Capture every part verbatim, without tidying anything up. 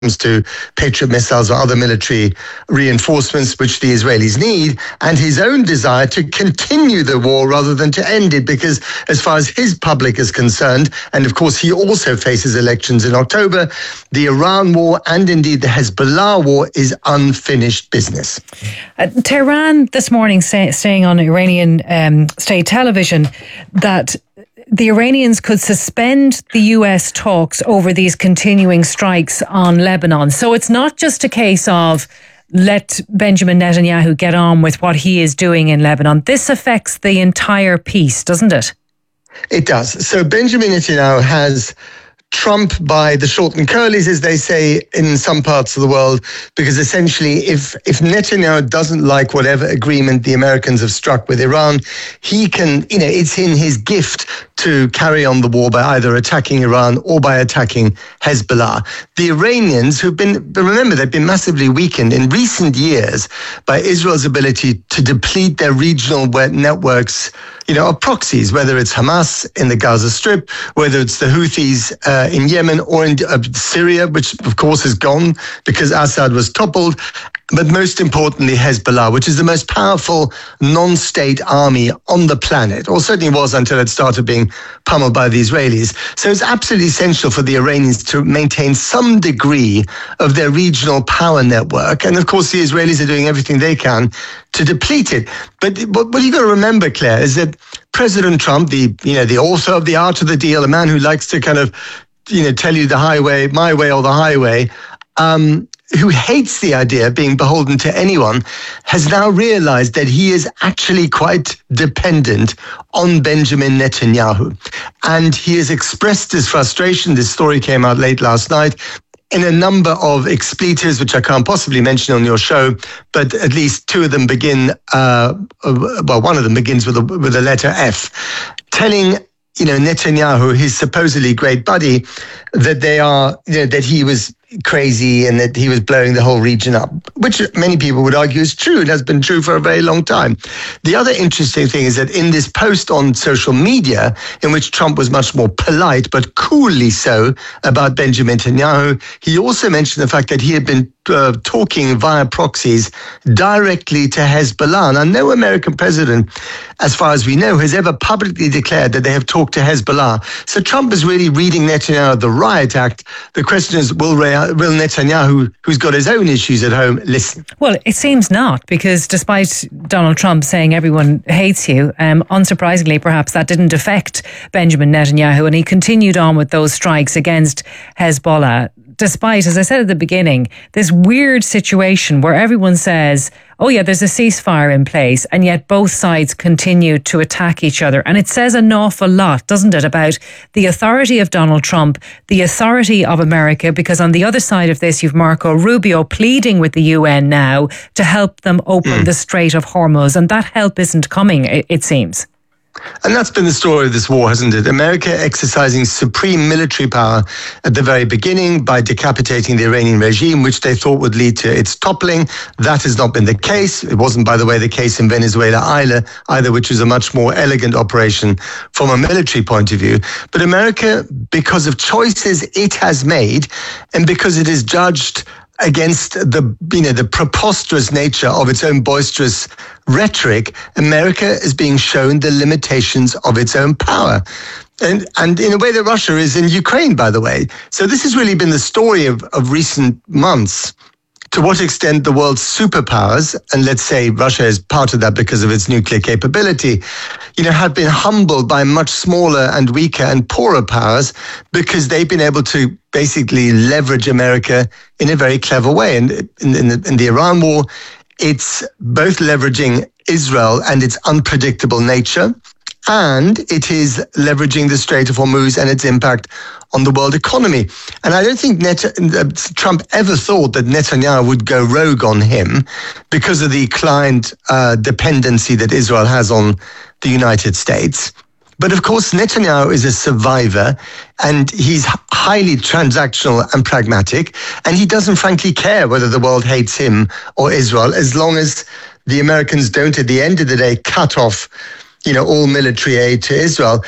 to Patriot missiles or other military reinforcements which the Israelis need, and his own desire to continue the war rather than to end it, because as far as his public is concerned, and of course he also faces elections in October, the Iran war and indeed the Hezbollah war is unfinished business. Uh, Tehran this morning say, saying on Iranian um, state television that the Iranians could suspend the U S talks over these continuing strikes on Lebanon. So it's not just a case of let Benjamin Netanyahu get on with what he is doing in Lebanon. This affects the entire peace, doesn't it? It does. So Benjamin Netanyahu has Trump by the short and curlies, as they say in some parts of the world, because essentially if, if Netanyahu doesn't like whatever agreement the Americans have struck with Iran, he can, you know, it's in his gift to carry on the war by either attacking Iran or by attacking Hezbollah. The Iranians, who've been, remember, they've been massively weakened in recent years by Israel's ability to deplete their regional networks, you know, of proxies, whether it's Hamas in the Gaza Strip, whether it's the Houthis uh, in Yemen or in uh, Syria, which of course is gone because Assad was toppled. But most importantly, Hezbollah, which is the most powerful non-state army on the planet, or certainly was until it started being pummeled by the Israelis. So it's absolutely essential for the Iranians to maintain some degree of their regional power network. And of course, the Israelis are doing everything they can to deplete it. But what you've got to remember, Claire, is that President Trump, the, you know, the author of The Art of the Deal, a man who likes to kind of, you know, tell you the highway, my way or the highway, um, who hates the idea of being beholden to anyone, has now realized that he is actually quite dependent on Benjamin Netanyahu. And he has expressed his frustration. This story came out late last night in a number of expletives, which I can't possibly mention on your show, but at least two of them begin, uh, well, one of them begins with a, with the letter F, telling you know, Netanyahu, his supposedly great buddy, that they are, you know, that he was crazy and that he was blowing the whole region up, which many people would argue is true and has been true for a very long time. The other interesting thing is that in this post on social media, in which Trump was much more polite, but coolly so, about Benjamin Netanyahu, he also mentioned the fact that he had been uh, talking via proxies directly to Hezbollah. Now, no American president, as far as we know, has ever publicly declared that they have talked to Hezbollah. So Trump is really reading Netanyahu the riot act. The question is, will, will Netanyahu, who's got his own issues at home, listen? Well, it seems not, because despite Donald Trump saying everyone hates you, um, unsurprisingly, perhaps that didn't affect Benjamin Netanyahu, and he continued on with those strikes against Hezbollah, despite, as I said at the beginning, this weird situation where everyone says, oh yeah, there's a ceasefire in place, and yet both sides continue to attack each other. And it says an awful lot, doesn't it, about the authority of Donald Trump, the authority of America, because on the other side of this, you've Marco Rubio pleading with the U N now to help them open mm. the Strait of Hormuz, and that help isn't coming, it, it seems. And that's been the story of this war, hasn't it? America exercising supreme military power at the very beginning by decapitating the Iranian regime, which they thought would lead to its toppling. That has not been the case. It wasn't, by the way, the case in Venezuela either, either which was a much more elegant operation from a military point of view. But America, because of choices it has made, and because it is judged against the, you know, the preposterous nature of its own boisterous rhetoric, America is being shown the limitations of its own power. And, and in a way that Russia is in Ukraine, by the way. So this has really been the story of, of recent months. To what extent the world's superpowers, and let's say Russia is part of that because of its nuclear capability, you know, have been humbled by much smaller and weaker and poorer powers because they've been able to basically leverage America in a very clever way. And in, in, the, in the Iran war, it's both leveraging Israel and its unpredictable nature, and it is leveraging the Strait of Hormuz and its impact on the world economy. And I don't think Net- Trump ever thought that Netanyahu would go rogue on him because of the client uh, dependency that Israel has on the United States. But of course, Netanyahu is a survivor, and he's highly transactional and pragmatic, and he doesn't frankly care whether the world hates him or Israel, as long as the Americans don't, at the end of the day, cut off, you know, all military aid to Israel.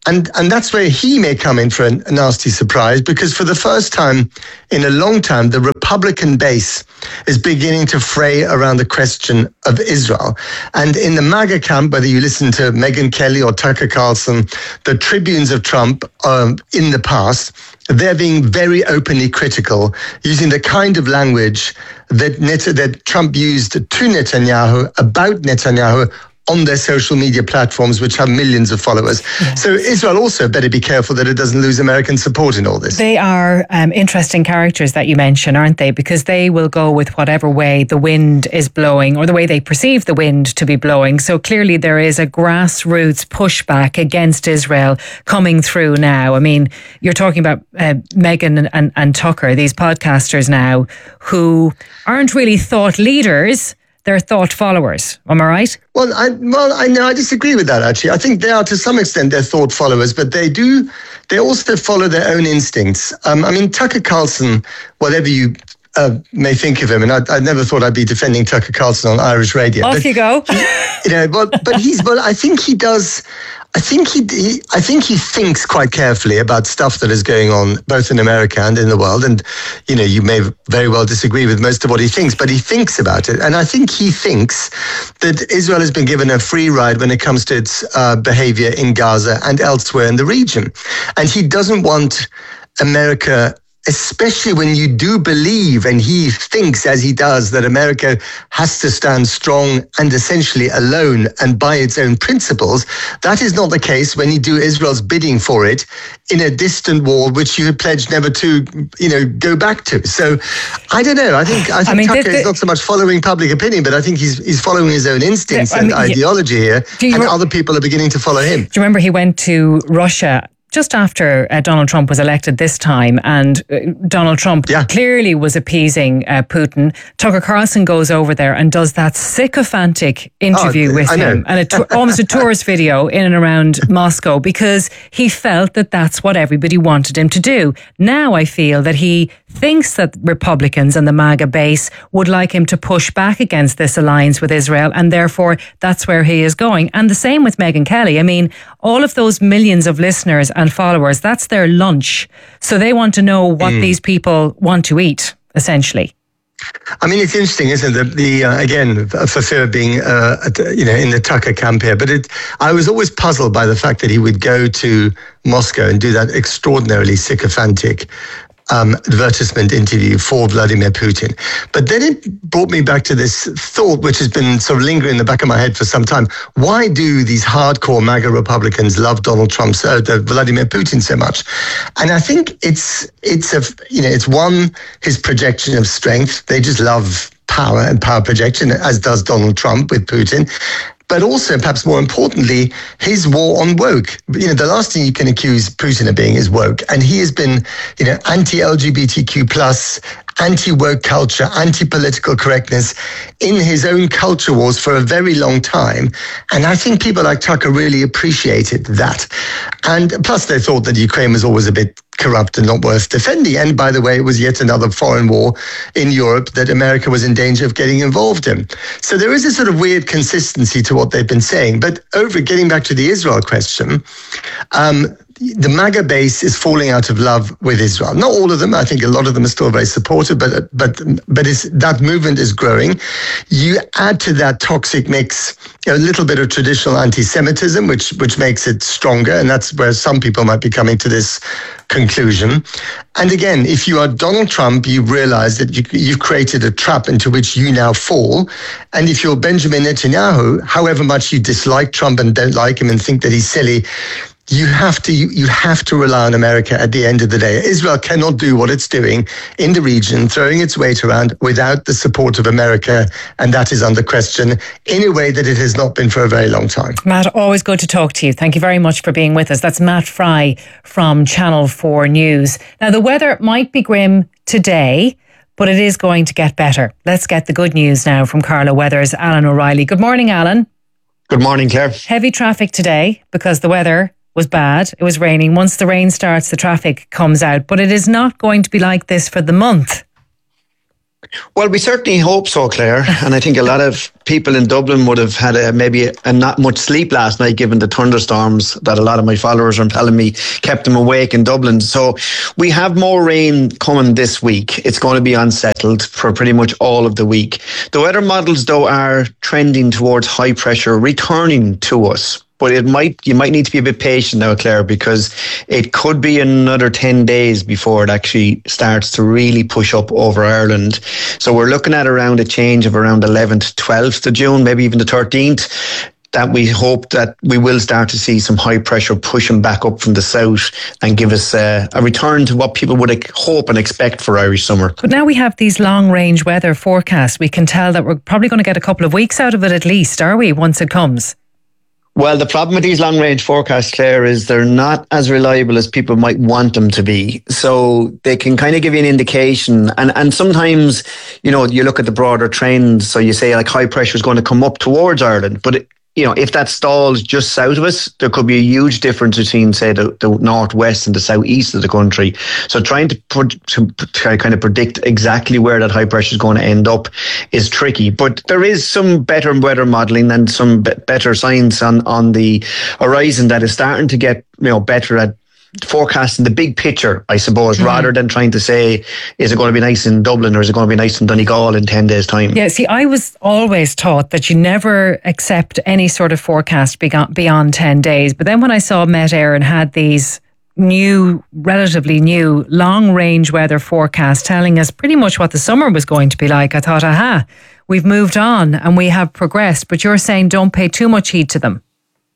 And and that's where he may come in for a, a nasty surprise, because for the first time in a long time, the Republican base is beginning to fray around the question of Israel. And in the MAGA camp, whether you listen to Megyn Kelly or Tucker Carlson, the tribunes of Trump um, in the past, they're being very openly critical, using the kind of language that, Net- that Trump used to Netanyahu about Netanyahu on their social media platforms, which have millions of followers. Yeah. So Israel also better be careful that it doesn't lose American support in all this. They are um, interesting characters that you mention, aren't they? Because they will go with whatever way the wind is blowing, or the way they perceive the wind to be blowing. So clearly there is a grassroots pushback against Israel coming through now. I mean, you're talking about uh, Megyn and, and, and Tucker, these podcasters now, who aren't really thought leaders, they're thought followers. Am I right? Well, I well, I know I disagree with that, actually. I think they are, to some extent, they're thought followers, but they do, they also follow their own instincts. Um, I mean, Tucker Carlson, whatever you uh, may think of him, and I, I never thought I'd be defending Tucker Carlson on Irish radio. Off you go. He, you know, but, but he's, but I think he does... I think he, he, I think he thinks quite carefully about stuff that is going on both in America and in the world. And, you know, you may very well disagree with most of what he thinks, but he thinks about it. And I think he thinks that Israel has been given a free ride when it comes to its uh, behavior in Gaza and elsewhere in the region. And he doesn't want America, especially when you do believe, and he thinks as he does, that America has to stand strong and essentially alone and by its own principles. That is not the case when you do Israel's bidding for it in a distant war, which you had pledged never to, you know, go back to. So I don't know. I think I think I mean, Tucker the, the, is not so much following public opinion, but I think he's he's following his own instincts the, and I mean, ideology here, and re- other people are beginning to follow him. Do you remember he went to Russia just after uh, Donald Trump was elected this time, and uh, Donald Trump yeah. clearly was appeasing uh, Putin? Tucker Carlson goes over there and does that sycophantic interview oh, with I him, know. and a t- almost a tourist video in and around Moscow, because he felt that that's what everybody wanted him to do. Now I feel that he thinks that Republicans and the MAGA base would like him to push back against this alliance with Israel, and therefore that's where he is going. And the same with Megyn Kelly. I mean, all of those millions of listeners and followers, that's their lunch. So they want to know what mm. these people want to eat, essentially. I mean, it's interesting, isn't it? The, the uh, again, for fear of being, uh, you know, in the Tucker camp here, but it, I was always puzzled by the fact that he would go to Moscow and do that extraordinarily sycophantic Um, advertisement interview for Vladimir Putin. But then it brought me back to this thought, which has been sort of lingering in the back of my head for some time. Why do these hardcore MAGA Republicans love Donald Trump, uh, Vladimir Putin so much? And I think it's it's a you know it's one, his projection of strength. They just love power and power projection, as does Donald Trump with Putin. But also, perhaps more importantly, his war on woke. You know, the last thing you can accuse Putin of being is woke. And he has been, you know, anti-L G B T Q plus, anti-woke culture, anti-political correctness in his own culture wars for a very long time. And I think people like Tucker really appreciated that. And plus, they thought that Ukraine was always a bit corrupt and not worth defending. And by the way, it was yet another foreign war in Europe that America was in danger of getting involved in. So there is a sort of weird consistency to what they've been saying. But over getting back to the Israel question, um, the MAGA base is falling out of love with Israel. Not all of them. I think a lot of them are still very supportive, but but but it's, that movement is growing. You add to that toxic mix a little bit of traditional anti-Semitism, which which makes it stronger, and that's where some people might be coming to this conclusion. And again, if you are Donald Trump, you realize that you, you've created a trap into which you now fall. And if you're Benjamin Netanyahu, however much you dislike Trump and don't like him and think that he's silly, you have to you, you have to rely on America at the end of the day. Israel cannot do what it's doing in the region, throwing its weight around, without the support of America, and that is under question in a way that it has not been for a very long time. Matt, always good to talk to you. Thank you very much for being with us. That's Matt Fry from Channel four News. Now, the weather might be grim today, but it is going to get better. Let's get the good news now from Carla Weather's Alan O'Reilly. Good morning, Alan. Good morning, Claire. Heavy traffic today because the weather was bad. It was raining. Once the rain starts, the traffic comes out. But it is not going to be like this for the month. Well, we certainly hope so, Claire. And I think a lot of people in Dublin would have had a, maybe a, a not much sleep last night, given the thunderstorms that a lot of my followers are telling me kept them awake in Dublin. So we have more rain coming this week. It's going to be unsettled for pretty much all of the week. The weather models, though, are trending towards high pressure returning to us. But it might you might need to be a bit patient now, Claire, because it could be another ten days before it actually starts to really push up over Ireland. So we're looking at around a change of around eleventh, twelfth of June, maybe even the thirteenth. That we hope that we will start to see some high pressure pushing back up from the south and give us uh, a return to what people would hope and expect for Irish summer. But now we have these long range weather forecasts. We can tell that we're probably going to get a couple of weeks out of it at least, are we, once it comes? Well, the problem with these long-range forecasts, Claire, is they're not as reliable as people might want them to be. So they can kind of give you an indication. And and sometimes, you know, you look at the broader trends. So you say like high pressure is going to come up towards Ireland. But, it, you know, if that stalls just south of us, there could be a huge difference between, say, the, the northwest and the southeast of the country. So trying to, put, to, to kind of predict exactly where that high pressure is going to end up is tricky. But there is some better weather modelling and some be- better science on, on the horizon that is starting to get, you know, better at forecasting the big picture, I suppose, mm. rather than trying to say, is it going to be nice in Dublin or is it going to be nice in Donegal in ten days' time? Yeah, see, I was always taught that you never accept any sort of forecast beyond ten days. But then when I saw Met Éireann had these new, relatively new, long-range weather forecasts telling us pretty much what the summer was going to be like, I thought, aha, we've moved on and we have progressed. But you're saying don't pay too much heed to them.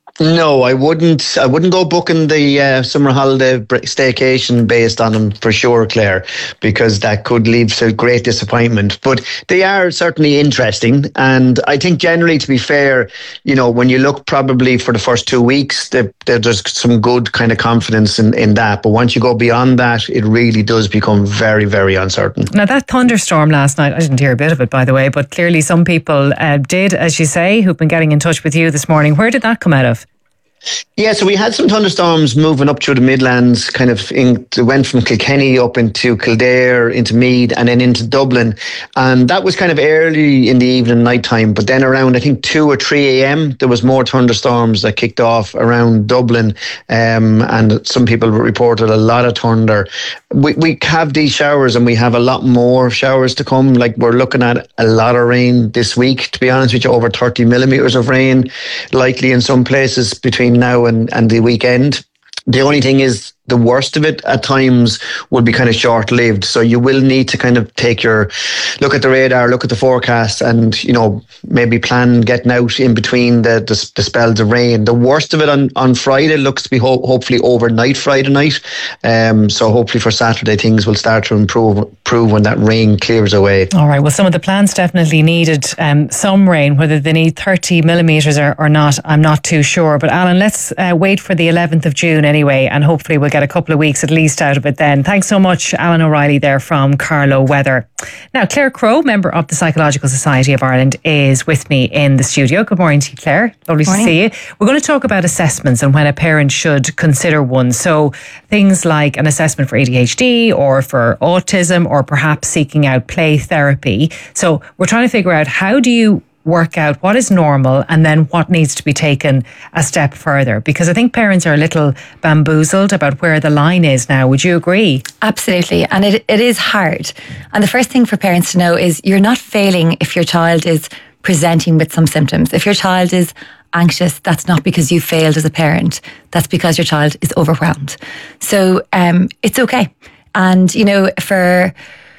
No, I wouldn't. I wouldn't go booking the uh, summer holiday staycation based on them for sure, Claire, because that could lead to great disappointment. But they are certainly interesting, and I think generally, to be fair, you know, when you look probably for the first two weeks, they, they, there's some good kind of confidence in, in that. But once you go beyond that, it really does become very, very uncertain. Now that thunderstorm last night, I didn't hear a bit of it, by the way, but clearly some people uh, did, as you say, who've been getting in touch with you this morning. Where did that come out of? Yeah, so we had some thunderstorms moving up through the Midlands, kind of in, went from Kilkenny up into Kildare, into Meath, and then into Dublin. And that was kind of early in the evening, night time. But then around, I think, two or three a.m., there was more thunderstorms that kicked off around Dublin. Um, and some people reported a lot of thunder. We, we have these showers and we have a lot more showers to come. Like, we're looking at a lot of rain this week, to be honest with you, over thirty millimetres of rain, likely in some places between now and, and the weekend. The only thing is, the worst of it at times would be kind of short-lived. So you will need to kind of take your look at the radar, look at the forecast, and, you know, maybe plan getting out in between the, the, the spells of rain. The worst of it on, on Friday looks to be ho- hopefully overnight Friday night. Um, so hopefully for Saturday things will start to improve, improve when that rain clears away. All right. Well, some of the plants definitely needed um, some rain. Whether they need thirty millimetres or, or not, I'm not too sure. But Alan, let's uh, wait for the eleventh of June anyway, and hopefully we'll get a couple of weeks at least out of it then. Thanks so much, Alan O'Reilly there from Carlow Weather. Now, Claire Crowe, member of the Psychological Society of Ireland, is with me in the studio. Good morning to you, Claire. Lovely to see you. We're going to talk about assessments and when a parent should consider one. So things like an assessment for A D H D or for autism, or perhaps seeking out play therapy. So we're trying to figure out, how do you work out what is normal and then what needs to be taken a step further? Because I think parents are a little bamboozled about where the line is now. Would you agree? Absolutely. And it, it is hard. And the first thing for parents to know is you're not failing if your child is presenting with some symptoms. If your child is anxious, that's not because you failed as a parent. That's because your child is overwhelmed. So um, it's okay. And, you know, for...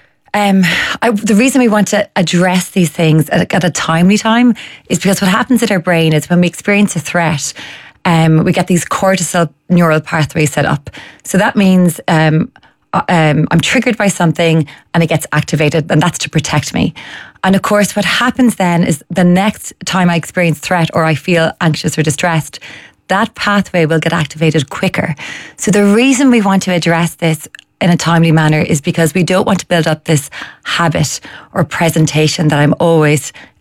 Um, I, the reason we want to address these things at, at a timely time is because what happens in our brain is when we experience a threat, um, we get these cortisol neural pathways set up. So that means um, um, I'm triggered by something and it gets activated, and that's to protect me. And of course, what happens then is the next time I experience threat or I feel anxious or distressed, that pathway will get activated quicker. So the reason we want to address this in a timely manner is because we don't want to build up this habit or presentation that I'm always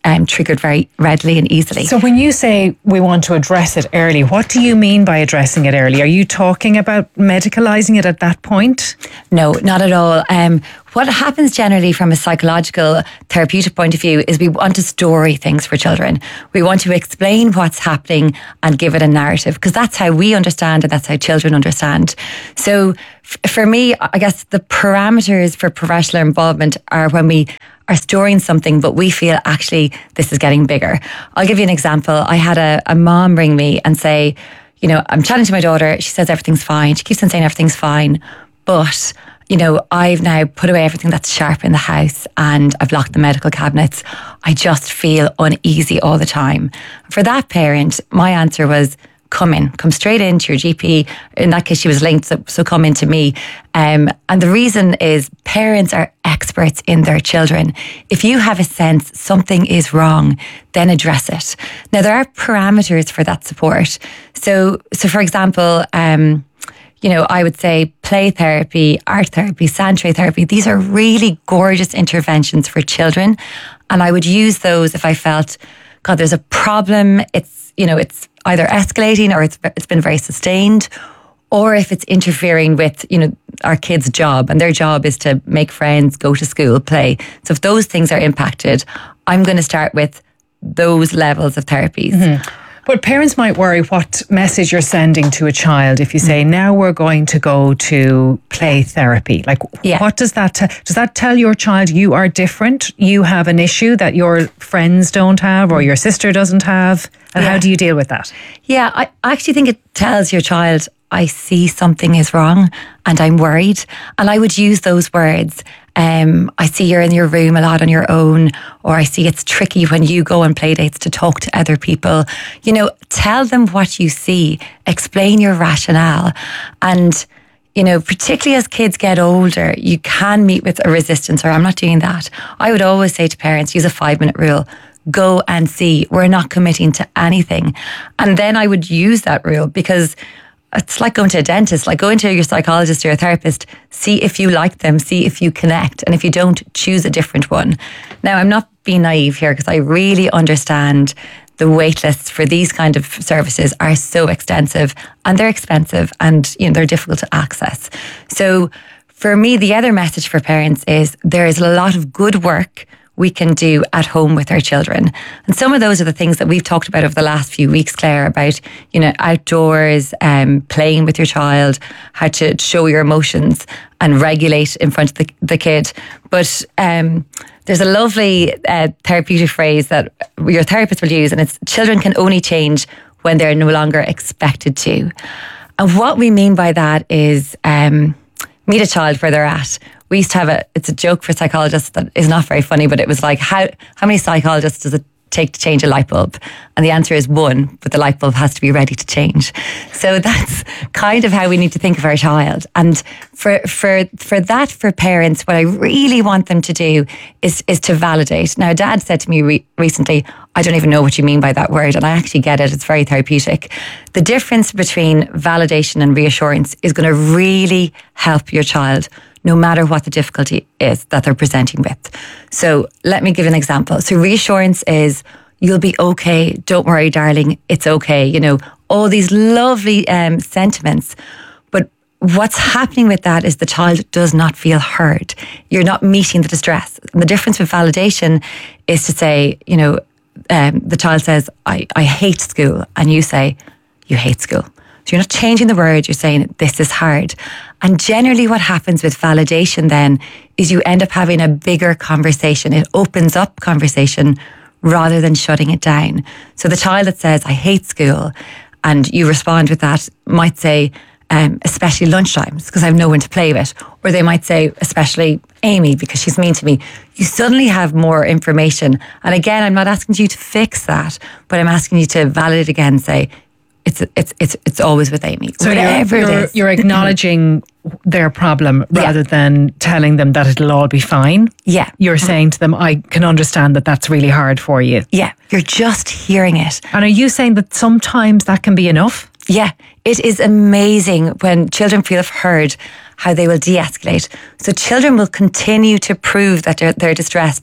um, triggered very readily and easily. So when you say we want to address it early, what do you mean by addressing it early? Are you talking about medicalising it at that point? No, not at all. Um, what happens generally from a psychological therapeutic point of view is we want to story things for children. We want to explain what's happening and give it a narrative, because that's how we understand and that's how children understand. So f- for me, I guess the parameters for professional involvement are when we are storing something, but we feel actually this is getting bigger. I'll give you an example. I had a, a mom ring me and say, you know, I'm chatting to my daughter. She says everything's fine. She keeps on saying everything's fine. But, you know, I've now put away everything that's sharp in the house and I've locked the medical cabinets. I just feel uneasy all the time. For that parent, my answer was, come in, come straight into your G P. In that case, she was linked, so, so come into me. Um, and the reason is parents are experts in their children. If you have a sense something is wrong, then address it. Now, there are parameters for that support. So, so for example, um, you know, I would say play therapy, art therapy, sand tray therapy. These are really gorgeous interventions for children. And I would use those if I felt, God, there's a problem. It's, you know, it's either escalating or it's it's been very sustained, or if it's interfering with, you know, our kids' job, and their job is to make friends, go to school, play. So if those things are impacted, I'm going to start with those levels of therapies. Mm-hmm. But parents might worry what message you're sending to a child if you say, now we're going to go to play therapy. Like, yeah. what does that, t- does that tell your child you are different? You have an issue that your friends don't have or your sister doesn't have? And yeah. how do you deal with that? Yeah, I actually think it tells your child, I see something is wrong and I'm worried. And I would use those words. Um, I see you're in your room a lot on your own, or I see it's tricky when you go on play dates to talk to other people. You know, tell them what you see, explain your rationale. And, you know, particularly as kids get older, you can meet with a resistance, or I'm not doing that. I would always say to parents, use a five minute rule. Go and see. We're not committing to anything. And then I would use that rule, because it's like going to a dentist, like going to your psychologist or your therapist, see if you like them, see if you connect. And if you don't, choose a different one. Now, I'm not being naive here, because I really understand the wait lists for these kind of services are so extensive and they're expensive and, you know, they're difficult to access. So for me, the other message for parents is there is a lot of good work we can do at home with our children. And some of those are the things that we've talked about over the last few weeks, Claire, about, you know, outdoors, um, playing with your child, how to show your emotions and regulate in front of the, the kid. But um, there's a lovely uh, therapeutic phrase that your therapist will use, and it's children can only change when they're no longer expected to. And what we mean by that is um, meet a child where they're at. We used to have a, it's a joke for psychologists that is not very funny, but it was like, how, how many psychologists does it take to change a light bulb? And the answer is one, but the light bulb has to be ready to change. So that's kind of how we need to think of our child. And for for for that, for parents, what I really want them to do is is to validate. Now, Dad said to me re- recently, I don't even know what you mean by that word. And I actually get it. It's very therapeutic. The difference between validation and reassurance is going to really help your child, no matter what the difficulty is that they're presenting with. So let me give an example. So reassurance is, you'll be okay. Don't worry, darling. It's okay. You know, all these lovely um, sentiments. But what's happening with that is the child does not feel heard. You're not meeting the distress. And the difference with validation is to say, you know, um, the child says, I, I hate school. And you say, you hate school. So you're not changing the word, you're saying this is hard. And generally what happens with validation then is you end up having a bigger conversation. It opens up conversation rather than shutting it down. So the child that says, I hate school, and you respond with that, might say, um, especially lunchtimes, because I have no one to play with. Or they might say, especially Amy, because she's mean to me. You suddenly have more information. And again, I'm not asking you to fix that, but I'm asking you to validate again and say, It's it's it's it's always with Amy. So whatever you're, you're, it is. you're acknowledging their problem rather yeah. than telling them that it'll all be fine. Yeah. You're saying to them, I can understand that that's really hard for you. Yeah. You're just hearing it. And are you saying that sometimes that can be enough? Yeah. It is amazing when children feel heard how they will de-escalate. So children will continue to prove that they're, they're distressed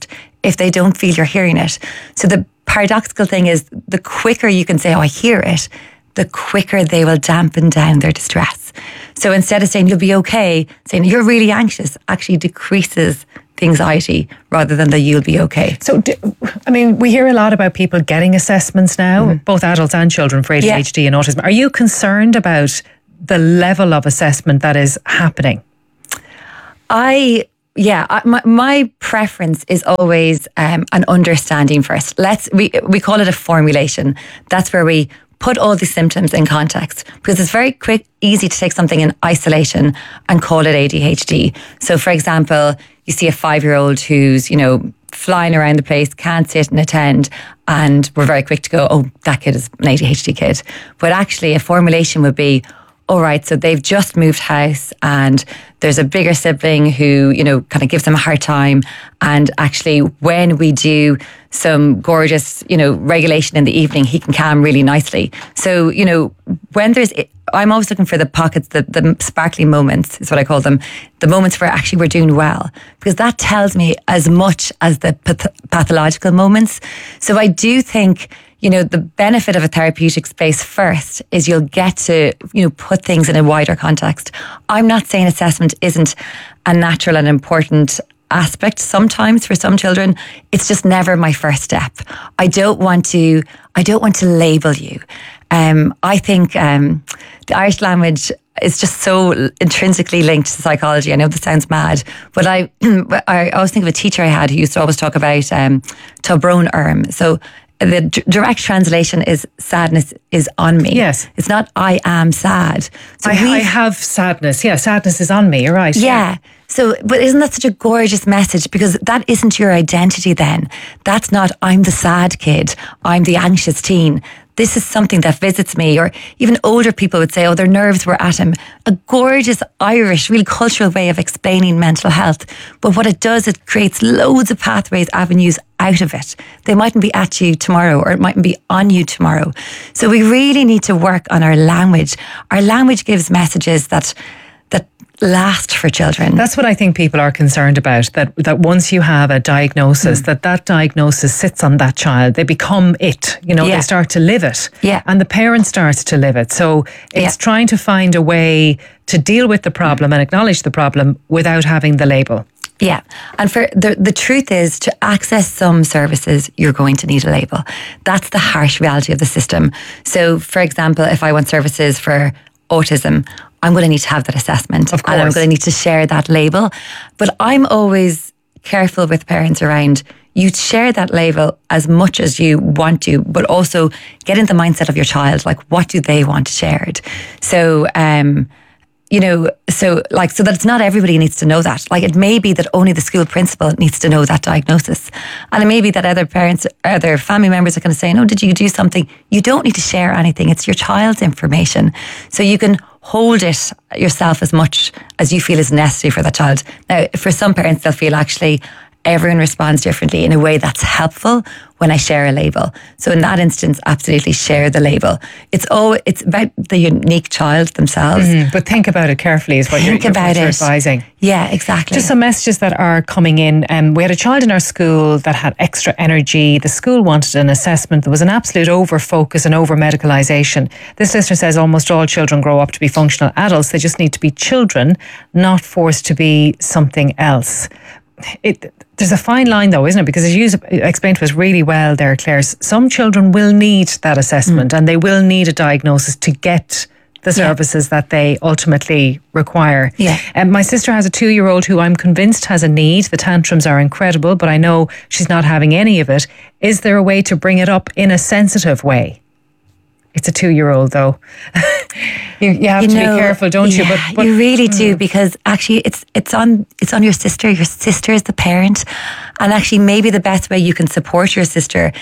if they don't feel you're hearing it. So the paradoxical thing is, the quicker you can say, oh, I hear it, the quicker they will dampen down their distress. So instead of saying you'll be okay, saying you're really anxious actually decreases the anxiety rather than that you'll be okay. So, do, I mean, we hear a lot about people getting assessments now, mm-hmm. both adults and children, for A D H D yeah. and autism. Are you concerned about the level of assessment that is happening? I... Yeah, my, my preference is always um, an understanding first. Let's we we call it a formulation. That's where we put all the symptoms in context, because it's very quick, easy to take something in isolation and call it A D H D. So, for example, you see a five-year-old who's, you know, flying around the place, can't sit and attend, and we're very quick to go, oh, that kid is an A D H D kid. But actually, a formulation would be, all right, so they've just moved house and there's a bigger sibling who, you know, kind of gives them a hard time. And actually, when we do some gorgeous, you know, regulation in the evening, he can calm really nicely. So, you know, when there's, I'm always looking for the pockets, the, the sparkly moments is what I call them, the moments where actually we're doing well, because that tells me as much as the path- pathological moments. So I do think, you know, the benefit of a therapeutic space first is you'll get to, you know, put things in a wider context. I'm not saying assessment isn't a natural and important aspect sometimes for some children. It's just never my first step. I don't want to, I don't want to label you. Um, I think um, the Irish language is just so intrinsically linked to psychology. I know this sounds mad, but I, I always think of a teacher I had who used to always talk about um, Tobron Erm. So the d- direct translation is sadness is on me. Yes. It's not I am sad. So I, I have sadness. Yeah, sadness is on me. You're right. Yeah. yeah. So, but isn't that such a gorgeous message? Because that isn't your identity then. That's not, I'm the sad kid. I'm the anxious teen. This is something that visits me. Or even older people would say, oh, their nerves were at him. A gorgeous Irish, really cultural way of explaining mental health. But what it does, it creates loads of pathways, avenues out of it. They mightn't be at you tomorrow, or it mightn't be on you tomorrow. So we really need to work on our language. Our language gives messages that that last for children. That's what I think people are concerned about, that that once you have a diagnosis, mm. that that diagnosis sits on that child. They become it, you know, yeah. they start to live it. Yeah. And the parent starts to live it. So it's yeah. trying to find a way to deal with the problem and acknowledge the problem without having the label. Yeah. And for the the truth is, to access some services, you're going to need a label. That's the harsh reality of the system. So, for example, if I want services for autism, I'm going to need to have that assessment. Of course. And I'm going to need to share that label. But I'm always careful with parents around, you share that label as much as you want to, but also get in the mindset of your child. Like, what do they want shared? So, um, you know, so like, so that it's not everybody needs to know that. Like, it may be that only the school principal needs to know that diagnosis. And it may be that other parents, other family members are going to say, no, did you do something? You don't need to share anything. It's your child's information. So you can hold it yourself as much as you feel is necessary for that child. Now, for some parents, they'll feel actually everyone responds differently in a way that's helpful when I share a label. So in that instance, absolutely share the label. It's all, it's about the unique child themselves. Mm-hmm. But think about it carefully is what think you're, about you're it. advising. Yeah, exactly. Just some messages that are coming in. Um, we had a child in our school that had extra energy. The school wanted an assessment. There was an absolute over-focus and over-medicalisation. This listener says almost all children grow up to be functional adults. They just need to be children, not forced to be something else. It, there's a fine line though, isn't it? Because as you explained to us really well there, Claire, some children will need that assessment mm. and they will need a diagnosis to get the services yeah. that they ultimately require. Yeah. Um, my sister has a two-year-old who I'm convinced has a need. The tantrums are incredible, but I know she's not having any of it. Is there a way to bring it up in a sensitive way? It's a two-year-old, though. you, you have you to know, be careful, don't yeah, you? But, but you really mm. do, because actually, it's it's on it's on your sister. Your sister is the parent, and actually, maybe the best way you can support your sister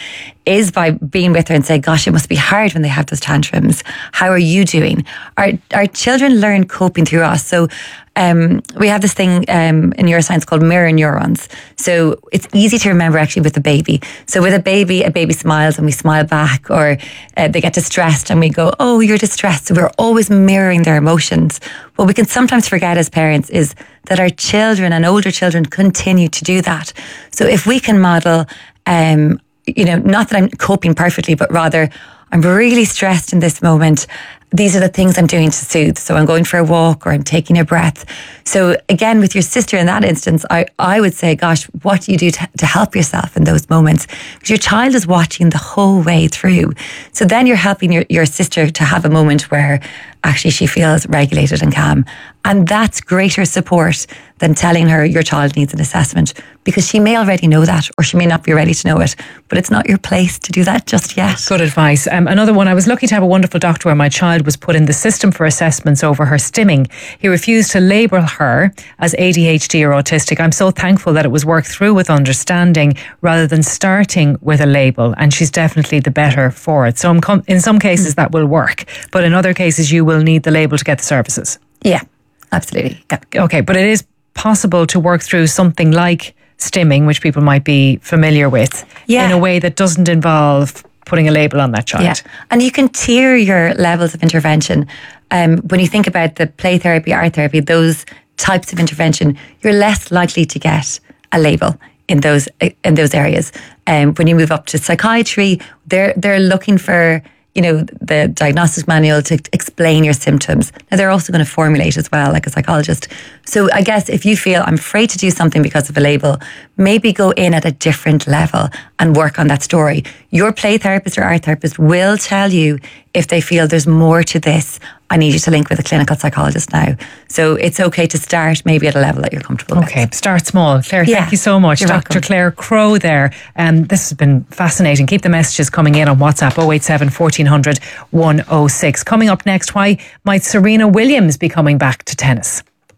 is by being with her and say, gosh, it must be hard when they have those tantrums. How are you doing? Our, our children learn coping through us. So um, we have this thing um, in neuroscience called mirror neurons. So it's easy to remember actually with a baby. So with a baby, a baby smiles and we smile back, or uh, they get distressed and we go, oh, you're distressed. So we're always mirroring their emotions. What we can sometimes forget as parents is that our children and older children continue to do that. So if we can model, um, you know, not that I'm coping perfectly, but rather I'm really stressed in this moment. These are the things I'm doing to soothe. So I'm going for a walk or I'm taking a breath. So again, with your sister in that instance, I, I would say, gosh, what do you do to, to help yourself in those moments? Because your child is watching the whole way through. So then you're helping your, your sister to have a moment where actually she feels regulated and calm. And that's greater support than telling her your child needs an assessment, because she may already know that, or she may not be ready to know it, but it's not your place to do that just yet. Good advice. Um, another one, I was lucky to have a wonderful doctor where my child was put in the system for assessments over her stimming. He refused to label her as A D H D or autistic. I'm so thankful that it was worked through with understanding rather than starting with a label, and she's definitely the better for it. So in, com- in some cases that will work, but in other cases you will need the label to get the services. Yeah, absolutely. Yeah. Okay, but it is possible to work through something like stimming, which people might be familiar with, yeah. in a way that doesn't involve putting a label on that child. Yeah. And you can tier your levels of intervention. Um, when you think about the play therapy, art therapy, those types of intervention, you're less likely to get a label in those in those areas. Um, when you move up to psychiatry, they're they're looking for, you know, the diagnostic manual to explain your symptoms. Now, they're also going to formulate as well, like a psychologist. So I guess if you feel I'm afraid to do something because of a label, maybe go in at a different level and work on that story. Your play therapist or art therapist will tell you if they feel there's more to this. I need you to link with a clinical psychologist now. So it's okay to start maybe at a level that you're comfortable with. Okay, start small. Claire, Yeah, thank you so much. you're Doctor welcome. Claire Crowe there. Um, this has been fascinating. Keep the messages coming in on WhatsApp oh eight seven, fourteen hundred, one oh six. Coming up next, why might Serena Williams be coming back to tennis?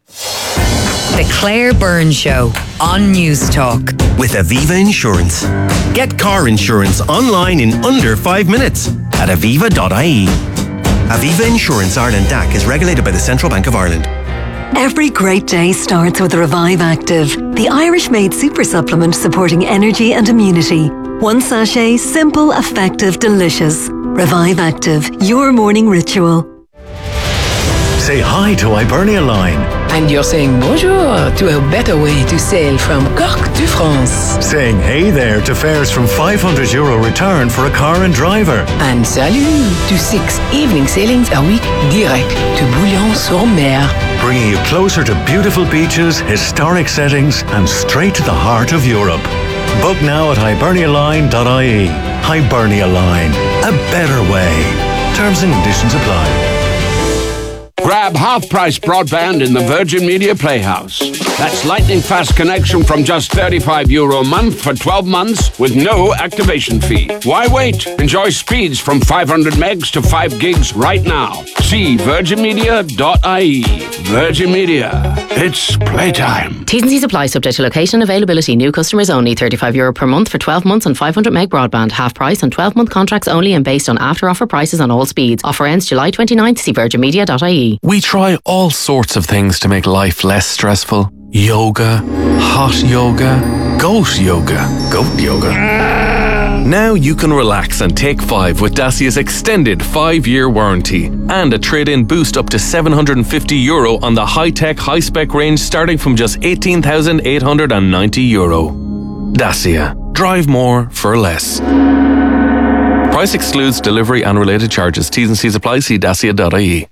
The Claire Byrne Show on News Talk. With Aviva Insurance. Get car insurance online in under five minutes at aviva dot I E. Aviva Insurance Ireland D A C is regulated by the Central Bank of Ireland. Every great day starts with Revive Active, the Irish-made super supplement supporting energy and immunity. One sachet, simple, effective, delicious. Revive Active, your morning ritual. Say hi to Hibernia Line. And you're saying bonjour to a better way to sail from Cork to France. Saying hey there to fares from five hundred euro return for a car and driver. And salut to six evening sailings a week direct to Bouillon-sur-Mer. Bringing you closer to beautiful beaches, historic settings, and straight to the heart of Europe. Book now at hibernia line dot I E. Hibernia Line, a better way. Terms and conditions apply. Grab half-price broadband in the Virgin Media Playhouse. That's lightning-fast connection from just thirty-five euro a month for twelve months with no activation fee. Why wait? Enjoy speeds from five hundred megs to five gigs right now. See virgin media dot I E. Virgin Media. It's playtime. T's and C's apply, subject to location availability. New customers only. thirty-five euro per month for twelve months and five hundred meg broadband. Half price on twelve month contracts only and based on after offer prices on all speeds. Offer ends July twenty-ninth. See virgin media dot I E. We try all sorts of things to make life less stressful. Yoga, hot yoga, goat yoga, goat yoga. Now you can relax and take five with Dacia's extended five-year warranty and a trade-in boost up to seven hundred fifty euro on the high-tech, high-spec range starting from just eighteen thousand eight hundred ninety euro. Dacia. Drive more for less. Price excludes delivery and related charges. T's and C's apply. See dacia dot I E.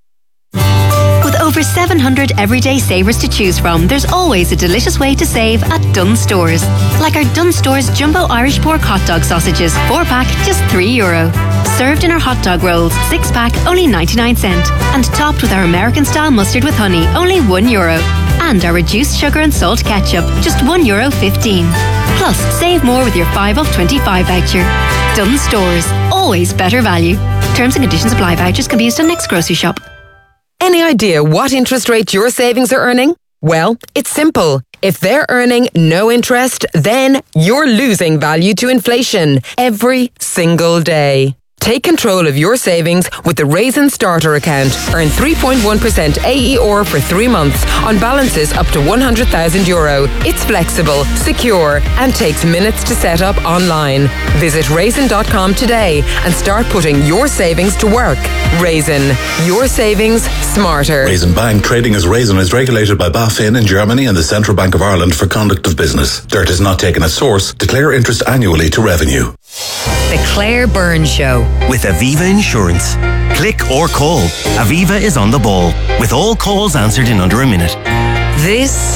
With over seven hundred everyday savers to choose from, there's always a delicious way to save at Dunnes Stores. Like our Dunnes Stores Jumbo Irish Pork Hot Dog Sausages, four pack, just three euro. Served in our hot dog rolls, six pack, only ninety-nine cent. And topped with our American style mustard with honey, only one euro. And our reduced sugar and salt ketchup, just one euro fifteen. Plus, save more with your five off twenty-five voucher. Dunnes Stores, always better value. Terms and conditions apply. Vouchers can be used on next grocery shop. Any idea what interest rate your savings are earning? Well, it's simple. If they're earning no interest, then you're losing value to inflation every single day. Take control of your savings with the Raisin Starter account. Earn three point one percent A E R for three months on balances up to one hundred thousand euro. It's flexible, secure, and takes minutes to set up online. Visit raisin dot com today and start putting your savings to work. Raisin, your savings smarter. Raisin Bank, trading as Raisin, is regulated by BaFin in Germany and the Central Bank of Ireland for conduct of business. Dirt is not taken as source. Declare interest annually to revenue. The Claire Byrne Show. With Aviva Insurance. Click or call. Aviva is on the ball, with all calls answered in under a minute. This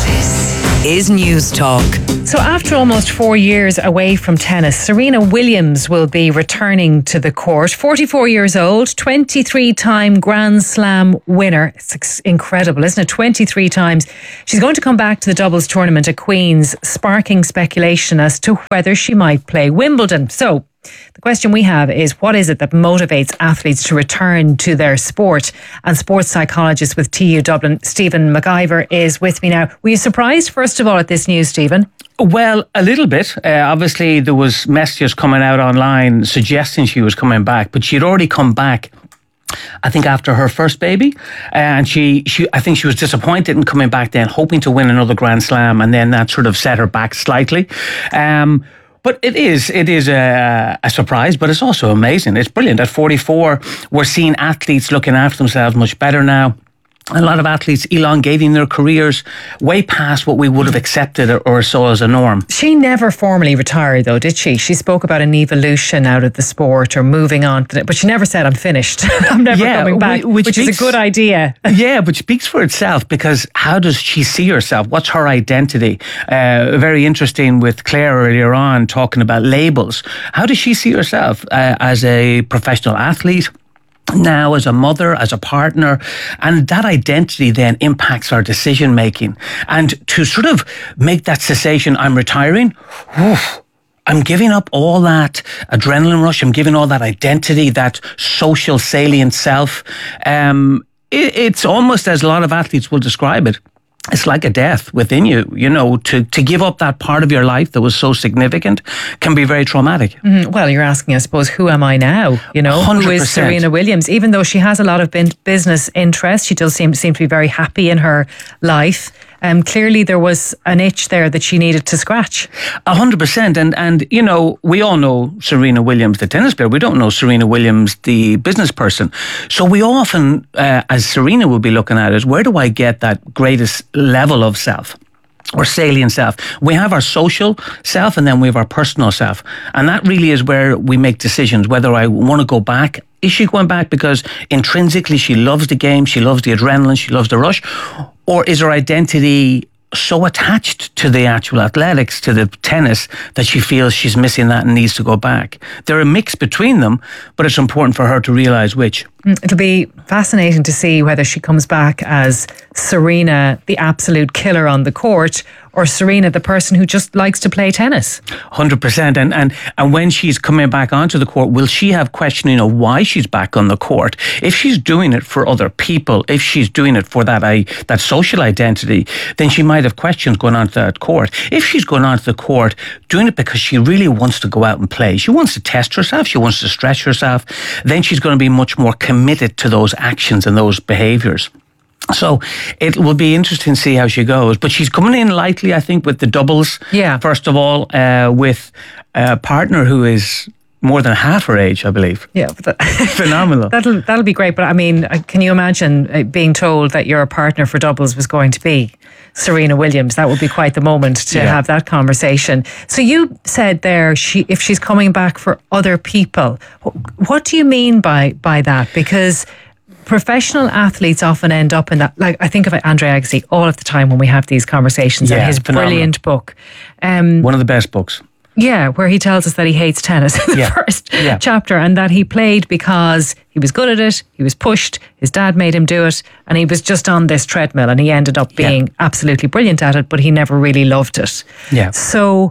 is News Talk. So after almost four years away from tennis, Serena Williams will be returning to the court. forty-four years old, twenty-three-time Grand Slam winner. It's incredible, isn't it? twenty-three times. She's going to come back to the doubles tournament at Queen's, sparking speculation as to whether she might play Wimbledon. So the question we have is, what is it that motivates athletes to return to their sport? And sports psychologist with T U Dublin, Stephen McIver, is with me now. Were you surprised, first of all, at this news, Stephen? Well, a little bit. Uh, obviously, there was messages coming out online suggesting she was coming back, but she'd already come back, I think, after her first baby, and she, she, I think she was disappointed in coming back then, hoping to win another Grand Slam, and then that sort of set her back slightly. Um, But it is, it is a, a surprise, but it's also amazing. It's brilliant. At forty-four, we're seeing athletes looking after themselves much better now. A lot of athletes elongating their careers way past what we would have accepted or, or saw as a norm. She never formally retired, though, did she? She spoke about an evolution out of the sport or moving on, to it, but she never said, I'm finished. I'm never yeah, coming back, which, which speaks, is a good idea. Yeah, but speaks for itself, because how does she see herself? What's her identity? Uh, very interesting with Claire earlier on talking about labels. How does she see herself uh, as a professional athlete? Now as a mother, as a partner, and that identity then impacts our decision making. And to sort of make that cessation, I'm retiring, oof, I'm giving up all that adrenaline rush, I'm giving all that identity, that social salient self. Um, it, it's almost, as a lot of athletes will describe it, it's like a death within you, you know, to, to give up that part of your life that was so significant can be very traumatic. Mm-hmm. Well, you're asking, I suppose, who am I now? You know, one hundred percent. Who is Serena Williams? Even though she has a lot of business interests, she does seem, seem to be very happy in her life. Um, clearly there was an itch there that she needed to scratch. A hundred percent. And, and, you know, we all know Serena Williams, the tennis player. We don't know Serena Williams, the business person. So we often, uh, as Serena will be looking at it, where do I get that greatest level of self? Or salient self. We have our social self and then we have our personal self. And that really is where we make decisions, whether I want to go back. Is she going back because intrinsically she loves the game, she loves the adrenaline, she loves the rush? Or is her identity so attached to the actual athletics, to the tennis, that she feels she's missing that and needs to go back? They're a mix between them, but it's important for her to realise which. It'll be fascinating to see whether she comes back as Serena, the absolute killer on the court, or Serena, the person who just likes to play tennis. one hundred percent. And, and, and when she's coming back onto the court, will she have questioning of why she's back on the court? If she's doing it for other people, if she's doing it for that I, that social identity, then she might have questions going onto that court. If she's going onto the court, doing it because she really wants to go out and play, she wants to test herself, she wants to stretch herself, then she's going to be much more committed to those actions and those behaviours. So it will be interesting to see how she goes. But she's coming in lightly, I think, with the doubles. Yeah. First of all, uh, with a partner who is more than half her age, I believe. Yeah. That, Phenomenal. That'll, that'll be great. But I mean, can you imagine being told that your partner for doubles was going to be Serena Williams? That would be quite the moment to yeah. have that conversation. So you said there, she if she's coming back for other people. What do you mean by, by that? Because professional athletes often end up in that. Like, I think of Andre Agassi all of the time when we have these conversations, yeah, and his phenomenal. brilliant book. Um, One of the best books. Yeah, where he tells us that he hates tennis in the yeah. first yeah. chapter, and that he played because he was good at it, he was pushed, his dad made him do it, and he was just on this treadmill, and he ended up being yeah. absolutely brilliant at it, but he never really loved it. Yeah. So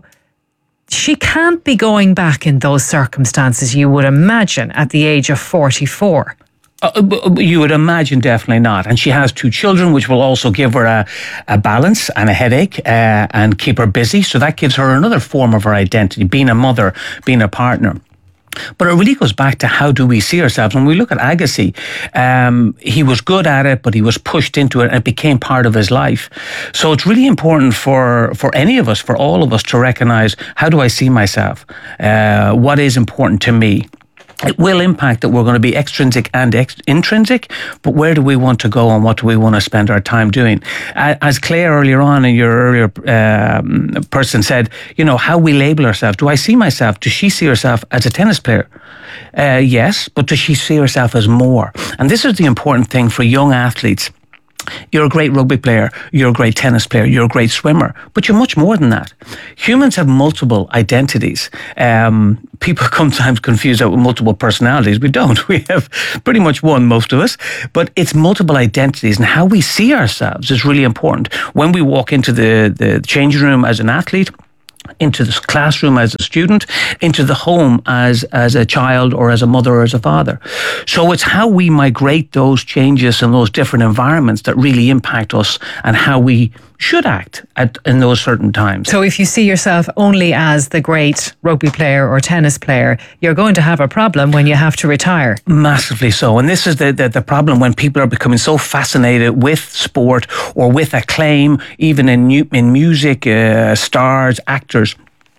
she can't be going back in those circumstances, you would imagine, at the age of forty-four. Uh, you would imagine definitely not. And she has two children, which will also give her a, a balance and a headache uh, and keep her busy. So that gives her another form of her identity, being a mother, being a partner. But it really goes back to how do we see ourselves. When we look at Agassi, um, he was good at it, but he was pushed into it and it became part of his life. So it's really important for, for any of us, for all of us, to recognise, how do I see myself? Uh, what is important to me? It will impact that we're going to be extrinsic and ex- intrinsic, but where do we want to go and what do we want to spend our time doing? As Claire earlier on in your earlier um, person said, you know, how we label ourselves. Do I see myself? Does she see herself as a tennis player? Uh, yes, but does she see herself as more? And this is the important thing for young athletes. You're a great rugby player, you're a great tennis player, you're a great swimmer, but you're much more than that. Humans have multiple identities. Um, people sometimes confuse that with multiple personalities. We don't. We have pretty much one, most of us, but it's multiple identities, and how we see ourselves is really important. When we walk into the, the changing room as an athlete, into the classroom as a student, into the home as as a child or as a mother or as a father. So it's how we migrate those changes in those different environments that really impact us and how we should act at, in those certain times. So if you see yourself only as the great rugby player or tennis player, you're going to have a problem when you have to retire. Massively so. And this is the, the, the problem when people are becoming so fascinated with sport or with acclaim, even in, new, in music, uh, stars, actors.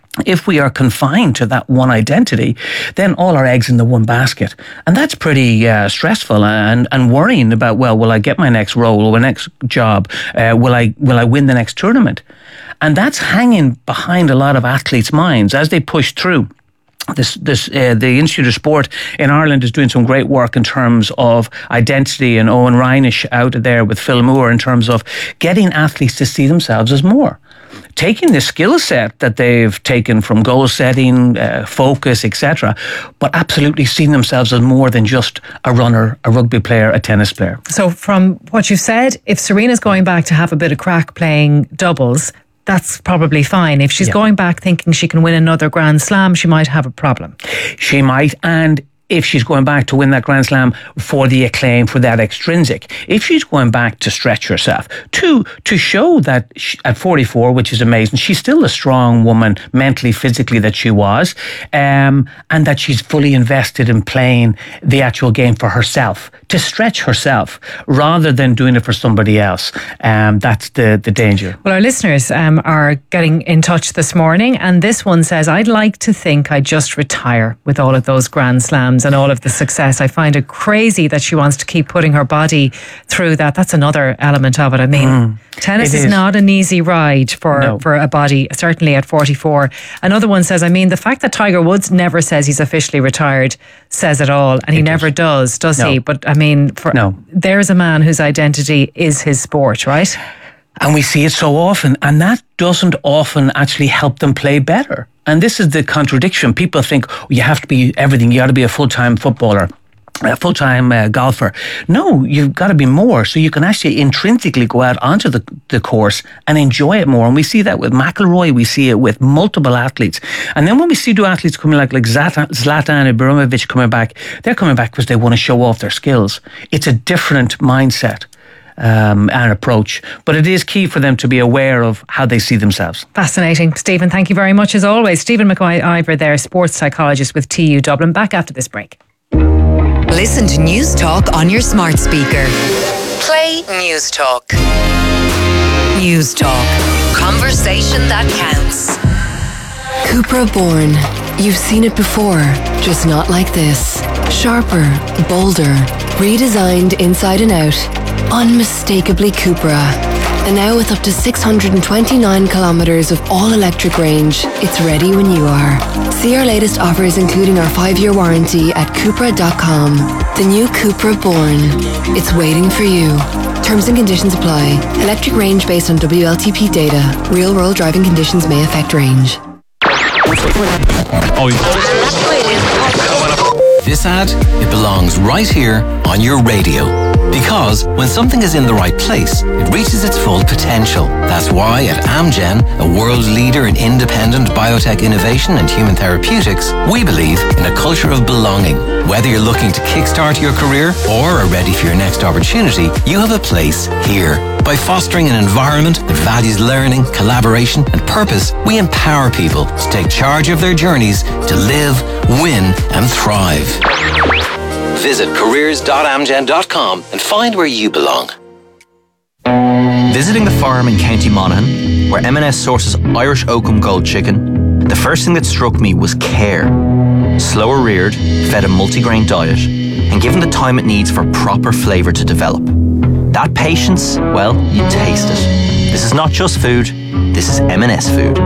If we are confined to that one identity, then all our eggs in the one basket. And that's pretty uh, stressful and, and worrying about, well, will I get my next role or my next job? Uh, will I will I win the next tournament? And that's hanging behind a lot of athletes' minds as they push through. This, this, uh, the Institute of Sport in Ireland is doing some great work in terms of identity, and Owen Reinish out there with Phil Moore in terms of getting athletes to see themselves as more. Taking the skill set that they've taken from goal setting, uh, focus, et cetera, but absolutely seeing themselves as more than just a runner, a rugby player, a tennis player. So from what you've said, if Serena's going back to have a bit of crack playing doubles, that's probably fine. If she's yeah. going back thinking she can win another Grand Slam, she might have a problem. She might, and if she's going back to win that Grand Slam for the acclaim, for that extrinsic, if she's going back to stretch herself, to to show that she, at forty-four, which is amazing, she's still a strong woman mentally, physically that she was, um, and that she's fully invested in playing the actual game for herself, to stretch herself rather than doing it for somebody else. Um, that's the, the danger. Well, our listeners um, are getting in touch this morning, and this one says, I'd like to think I'd just retire with all of those Grand Slams and all of the success. I find it crazy that she wants to keep putting her body through that. That's another element of it. I mean, mm, tennis is, is not an easy ride for, no. for a body, certainly at forty-four. Another one says, I mean, the fact that Tiger Woods never says he's officially retired says it all, and he it never is. does, does no. he? But I mean, for no. there's a man whose identity is his sport, right? And we see it so often, and that doesn't often actually help them play better. And this is the contradiction. People think, oh, you have to be everything. You got to be a full-time footballer, a full-time uh, golfer. No, you've got to be more. So you can actually intrinsically go out onto the, the course and enjoy it more. And we see that with McIlroy. We see it with multiple athletes. And then when we see two athletes coming like, like Zlatan, Zlatan Ibrahimovic coming back, they're coming back because they want to show off their skills. It's a different mindset. Um, and approach, but it is key for them to be aware of how they see themselves. Fascinating. Stephen, thank you very much as always. Stephen McIver there, sports psychologist with T U Dublin. Back after this break. Listen to News Talk on your smart speaker. Play News Talk. News Talk. Conversation that counts. Cupra Born. You've seen it before, just not like this. Sharper, bolder, redesigned inside and out. Unmistakably Cupra. And now with up to six hundred twenty-nine kilometres of all-electric range, it's ready when you are. See our latest offers including our five-year warranty at Cupra dot com. The new Cupra Born. It's waiting for you. Terms and conditions apply. Electric range based on W L T P data. Real-world driving conditions may affect range. Oh, yeah. This ad, it belongs right here on your radio. Because when something is in the right place, it reaches its full potential. That's why at Amgen, a world leader in independent biotech innovation and human therapeutics, we believe in a culture of belonging. Whether you're looking to kickstart your career or are ready for your next opportunity, you have a place here. By fostering an environment that values learning, collaboration and purpose, we empower people to take charge of their journeys to live, win and thrive. Visit careers dot amgen dot com and find where you belong. Visiting the farm in County Monaghan, where M and S sources Irish Oakham Gold chicken, the first thing that struck me was care. Slower reared, fed a multigrain diet, and given the time it needs for proper flavour to develop. That patience, well, you taste it. This is not just food, this is M and S food.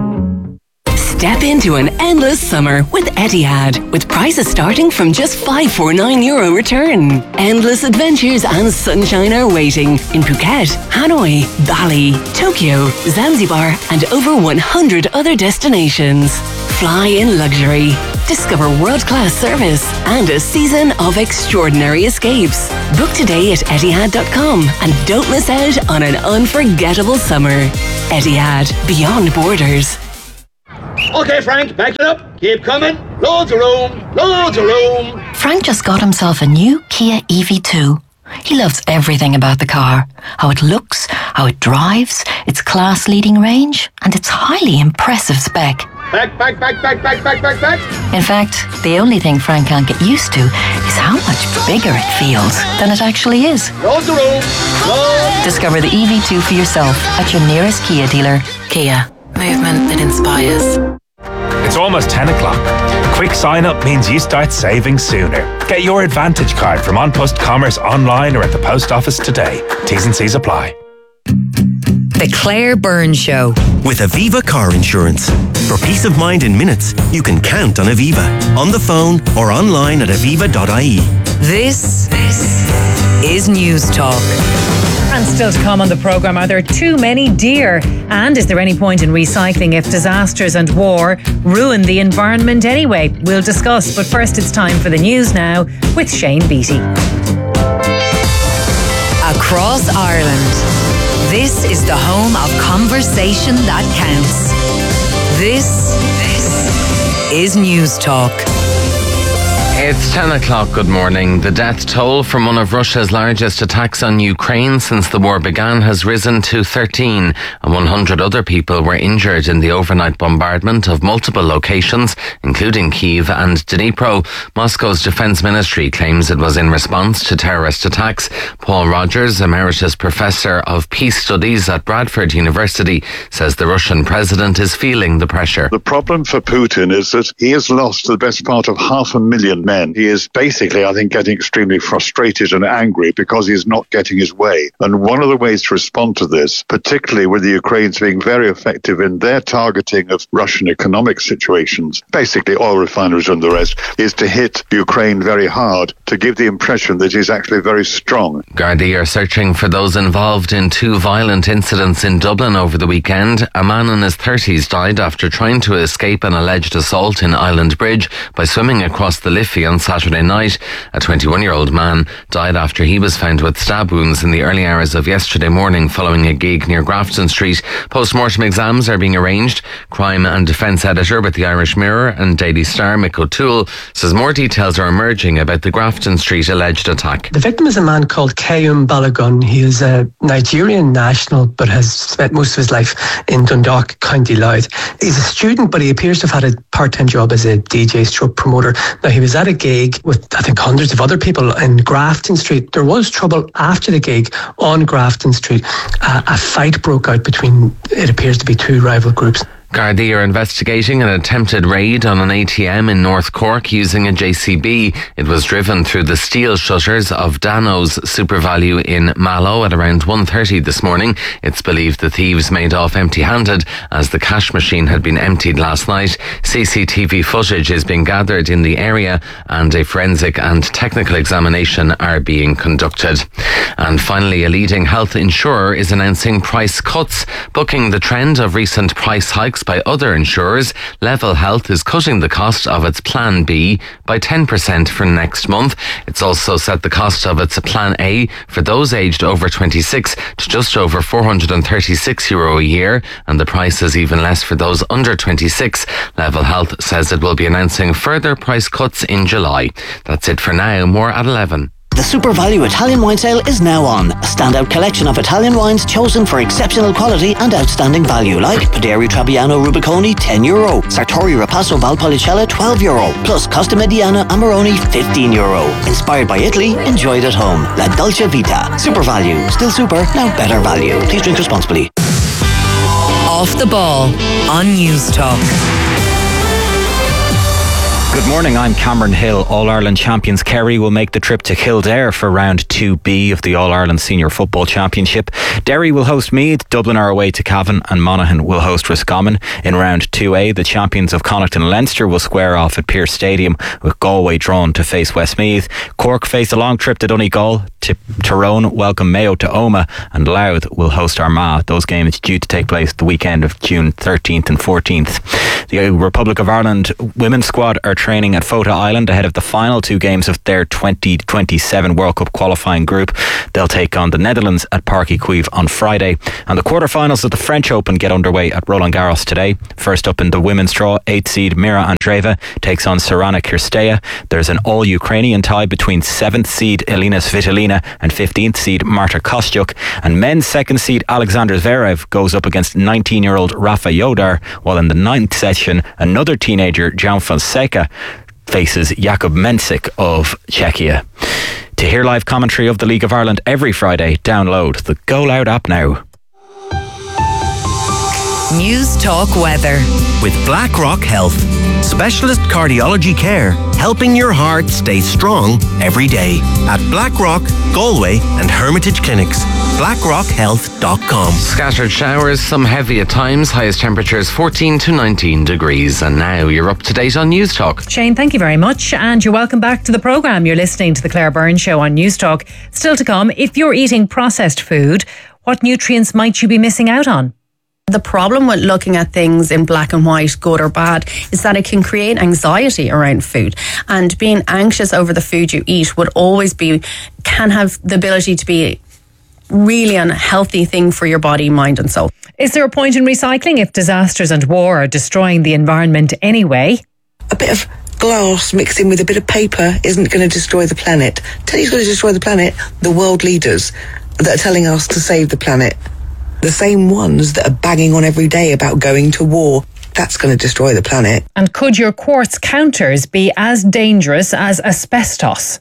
Step into an endless summer with Etihad, with prices starting from just five forty-nine euro return. Endless adventures and sunshine are waiting in Phuket, Hanoi, Bali, Tokyo, Zanzibar, and over one hundred other destinations. Fly in luxury, discover world-class service, and a season of extraordinary escapes. Book today at Etihad dot com and don't miss out on an unforgettable summer. Etihad, beyond borders. Okay, Frank, back it up. Keep coming. Loads of room. Loads of room. Frank just got himself a new Kia E V two. He loves everything about the car. How it looks, how it drives, its class-leading range, and its highly impressive spec. Back, back, back, back, back, back, back, back. In fact, the only thing Frank can't get used to is how much bigger it feels than it actually is. Loads of room. Loads. Discover the E V two for yourself at your nearest Kia dealer. Kia. Movement that inspires. It's almost ten o'clock. A quick sign up means you start saving sooner. Get your Advantage card from An Post Commerce online or at the post office today. T's and C's apply. The Claire Byrne Show. With Aviva Car Insurance. For peace of mind in minutes, you can count on Aviva. On the phone or online at aviva dot I E. This, this is News Talk. And still to come on the programme, are there too many deer? And is there any point in recycling if disasters and war ruin the environment anyway? We'll discuss, but first it's time for the news now with Shane Beattie. Across Ireland, this is the home of conversation that counts. This, this is News Talk. It's ten o'clock, good morning. The death toll from one of Russia's largest attacks on Ukraine since the war began has risen to thirteen, and one hundred other people were injured in the overnight bombardment of multiple locations, including Kyiv and Dnipro. Moscow's defense ministry claims it was in response to terrorist attacks. Paul Rogers, Emeritus Professor of Peace Studies at Bradford University, says the Russian president is feeling the pressure. The problem for Putin is that he has lost the best part of half a million men. He is basically, I think, getting extremely frustrated and angry because he's not getting his way. And one of the ways to respond to this, particularly with the Ukrainians being very effective in their targeting of Russian economic situations, basically oil refineries and the rest, is to hit Ukraine very hard to give the impression that he's actually very strong. Gardaí are searching for those involved in two violent incidents in Dublin over the weekend. A man in his thirties died after trying to escape an alleged assault in Island Bridge by swimming across the Liffey on Saturday night. A twenty-one-year-old man died after he was found with stab wounds in the early hours of yesterday morning following a gig near Grafton Street. Post-mortem exams are being arranged. Crime and Defence Editor with the Irish Mirror and Daily Star, Mick O'Toole, says more details are emerging about the Grafton Street alleged attack. The victim is a man called Kayum Balogun. He is a Nigerian national but has spent most of his life in Dundalk, County Louth. He's a student, but he appears to have had a part-time job as a D J stroke promoter. Now, he was at a gig with, I think, hundreds of other people in Grafton Street. There was trouble after the gig on Grafton Street. Uh, a fight broke out between, it appears to be, two rival groups. Gardaí are investigating an attempted raid on an A T M in North Cork using a J C B. It was driven through the steel shutters of Dano's SuperValu in Mallow at around one thirty this morning. It's believed the thieves made off empty-handed as the cash machine had been emptied last night. C C T V footage is being gathered in the area and a forensic and technical examination are being conducted. And finally, a leading health insurer is announcing price cuts, bucking the trend of recent price hikes by other insurers, Level Health is cutting the cost of its Plan B by ten percent for next month. It's also set the cost of its Plan A for those aged over twenty-six to just over four hundred thirty-six euro a year, and the price is even less for those under twenty-six. Level Health says it will be announcing further price cuts in July. That's it for now. More at eleven. The Super Value Italian Wine Sale is now on. A standout collection of Italian wines chosen for exceptional quality and outstanding value, like Paderi Trebbiano Rubiconi, ten euro, Sartori Rapasso Valpolicella, twelve euro, plus Costa Mediana Amarone, fifteen euro. Inspired by Italy, enjoyed at home. La Dolce Vita. Super Value. Still super, now better value. Please drink responsibly. Off the Ball on News Talk. Good morning, I'm Cameron Hill. All-Ireland champions Kerry will make the trip to Kildare for round two B of the All-Ireland Senior Football Championship. Derry will host Meath, Dublin are away to Cavan, and Monaghan will host Roscommon. In round two A, the champions of Connacht and Leinster will square off at Pearse Stadium, with Galway drawn to face Westmeath. Cork face a long trip to Donegal, to Tyrone welcome Mayo to Omagh, and Louth will host Armagh. Those games due to take place the weekend of June thirteenth and fourteenth. The Republic of Ireland women's squad are training at Fota Island ahead of the final two games of their twenty twenty-seven World Cup qualifying group. They'll take on the Netherlands at Parc y Cuivre on Friday. And the quarterfinals of the French Open get underway at Roland Garros today. First up in the women's draw, eighth seed Mira Andreeva takes on Sorana Cirstea. There's an all-Ukrainian tie between seventh seed Elina Svitolina and fifteenth seed Marta Kostyuk. And men's second seed Alexander Zverev goes up against nineteen-year-old Rafa Jodar, while in the ninth session another teenager, Jan Fonseca, faces Jakub Mensik of Czechia. To hear live commentary of the League of Ireland every Friday, download the Go Loud app now. News Talk weather. With BlackRock Health. Specialist cardiology care, helping your heart stay strong every day. At BlackRock, Galway and Hermitage Clinics. blackrock health dot com. Scattered showers, some heavy at times, highest temperatures fourteen to nineteen degrees. And now you're up to date on News Talk. Shane, thank you very much, and you're welcome back to the programme. You're listening to the Claire Byrne Show on News Talk. Still to come, if you're eating processed food, what nutrients might you be missing out on? The problem with looking at things in black and white, good or bad, is that it can create anxiety around food. And being anxious over the food you eat would always be, can have the ability to be really unhealthy thing for your body, mind and soul. Is there a point in recycling if disasters and war are destroying the environment anyway? A bit of glass mixed in with a bit of paper isn't going to destroy the planet. Tell you who's going to destroy the planet? The world leaders that are telling us to save the planet. The same ones that are banging on every day about going to war. That's going to destroy the planet. And could your quartz counters be as dangerous as asbestos?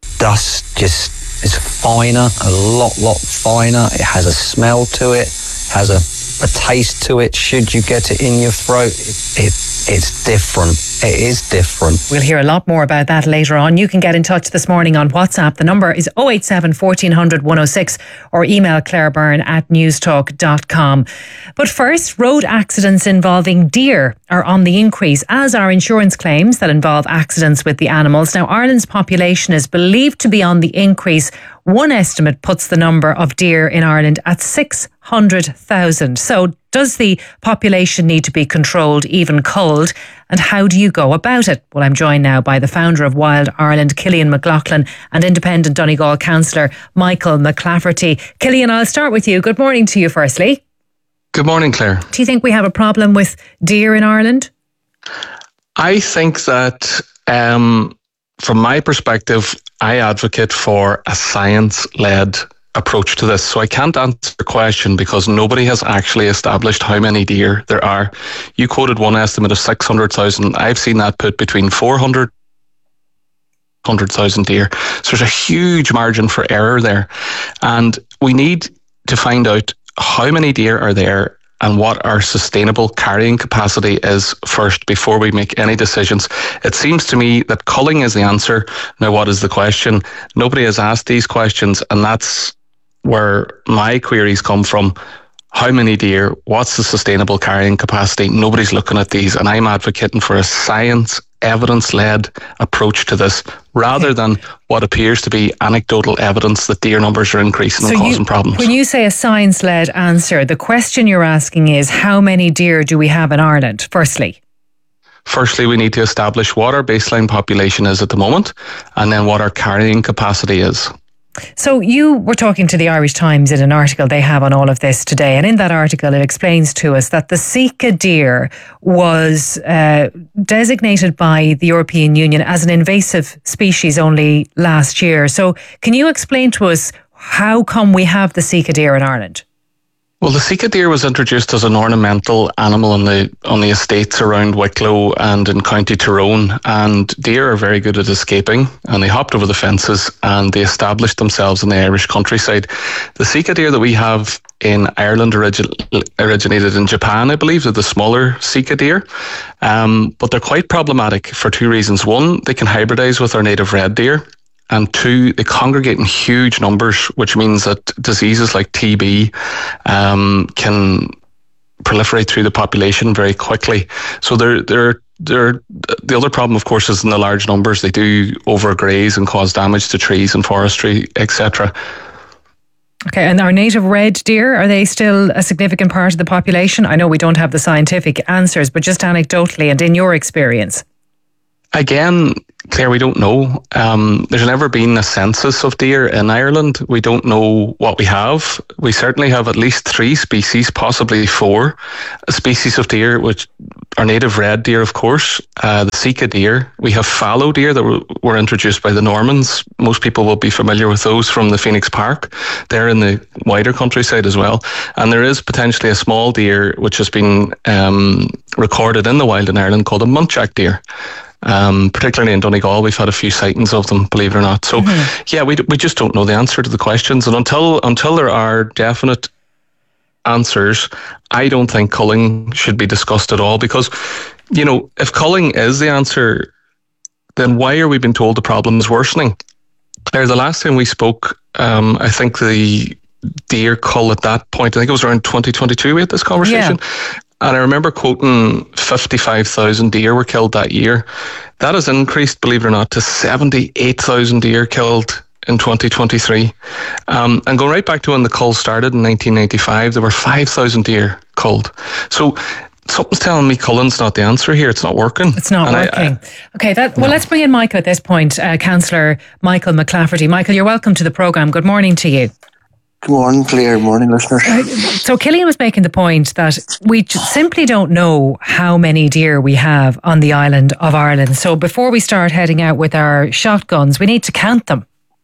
Dust just is finer, a lot, lot finer. It has a smell to it, has a, a taste to it. Should you get it in your throat, it, it it's different. It is different. We'll hear a lot more about that later on. You can get in touch this morning on WhatsApp. The number is oh eight seven, fourteen hundred, one oh six or email clairebyrne at newstalk dot com. But first, road accidents involving deer are on the increase, as are insurance claims that involve accidents with the animals. Now, Ireland's population is believed to be on the increase. One estimate puts the number of deer in Ireland at six hundred thousand. So does the population need to be controlled, even culled? And how do you go about it? Well, I'm joined now by the founder of Wild Ireland, Killian McLaughlin, and independent Donegal councillor, Michael McClafferty. Killian, I'll start with you. Good morning to you firstly. Good morning, Claire. Do you think we have a problem with deer in Ireland? I think that um, from my perspective, I advocate for a science-led approach to this. So I can't answer the question because nobody has actually established how many deer there are. You quoted one estimate of six hundred thousand. I've seen that put between four hundred one hundred thousand deer. So there's a huge margin for error there. And we need to find out how many deer are there and what our sustainable carrying capacity is first before we make any decisions. It seems to me that culling is the answer. Now, what is the question? Nobody has asked these questions, and that's where my queries come from. How many deer? What's the sustainable carrying capacity? Nobody's looking at these, and I'm advocating for a science evidence-led approach to this, rather than what appears to be anecdotal evidence that deer numbers are increasing So and causing you, problems. when you say a science-led answer, the question you're asking is, how many deer do we have in Ireland, firstly? Firstly, we need to establish what our baseline population is at the moment, and then what our carrying capacity is. So you were talking to the Irish Times in an article they have on all of this today, and in that article it explains to us that the Sika deer was uh, designated by the European Union as an invasive species only last year. So can you explain to us how come we have the Sika deer in Ireland? Well, the Sika deer was introduced as an ornamental animal on the on the estates around Wicklow and in County Tyrone, and deer are very good at escaping, and they hopped over the fences and they established themselves in the Irish countryside. The Sika deer that we have in Ireland origin, originated in Japan, I believe. They're the smaller Sika deer, um, but they're quite problematic for two reasons. One, they can hybridize with our native red deer. And two, they congregate in huge numbers, which means that diseases like T B um, can proliferate through the population very quickly. So they're, they're, they're, the other problem, of course, is in the large numbers. They do overgraze and cause damage to trees and forestry, et cetera. Okay, and our native red deer, are they still a significant part of the population? I know we don't have the scientific answers, but just anecdotally and in your experience. Again, Claire, we don't know. Um, there's never been a census of deer in Ireland. We don't know what we have. We certainly have at least three species, possibly four species of deer, which are native red deer, of course, uh, the Sika deer. We have fallow deer that were, were introduced by the Normans. Most people will be familiar with those from the Phoenix Park. They're in the wider countryside as well. And there is potentially a small deer which has been um, recorded in the wild in Ireland called a muntjac deer. Um, particularly in Donegal, we've had a few sightings of them, believe it or not. So, mm-hmm. yeah, we we just don't know the answer to the questions, and until until there are definite answers, I don't think culling should be discussed at all. Because, you know, if culling is the answer, then why are we being told the problem is worsening? Claire, the last time we spoke, um, I think the deer cull at that point, I think it was around twenty twenty-two. We had this conversation. Yeah. And I remember quoting fifty-five thousand deer were killed that year. That has increased, believe it or not, to seventy-eight thousand deer killed in twenty twenty-three. Um, and going right back to when the cull started in nineteen ninety-five, there were five thousand deer culled. So something's telling me culling's not the answer here. It's not working. It's not and working. I, I, okay, that, well, no. let's bring in Michael at this point, uh, Councillor Michael McClafferty. Michael, you're welcome to the programme. Good morning to you. Good morning, Claire. Good morning, listeners. Uh, so Killian was making the point that we simply don't know how many deer we have on the island of Ireland. So before we start heading out with our shotguns, we need to count them.